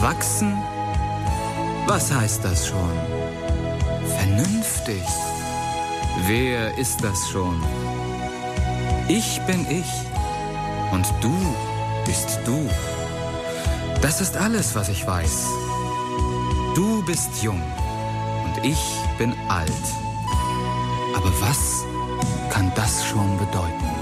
Erwachsen? Was heißt das schon? Vernünftig? Wer ist das schon? Ich bin ich und du bist du. Das ist alles, was ich weiß. Du bist jung und ich bin alt. Aber was kann das schon bedeuten?